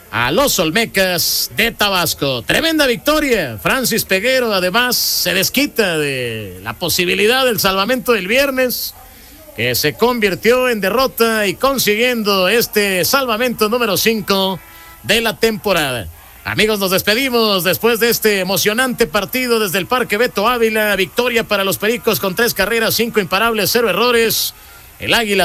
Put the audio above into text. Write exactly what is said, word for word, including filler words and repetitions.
a los Olmecas de Tabasco. Tremenda victoria. Francis Peguero además se desquita de la posibilidad del salvamento del viernes, que se convirtió en derrota y consiguiendo este salvamento número cinco de la temporada. Amigos, nos despedimos después de este emocionante partido desde el Parque Beto Ávila. Victoria para los Pericos con tres carreras, cinco imparables, cero errores. El Águila